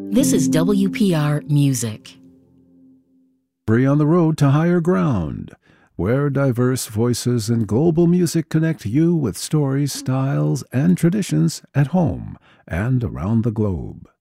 This is WPR Music. Free on the road to higher ground, where diverse voices and global music connect you with stories, styles, and traditions at home and around the globe.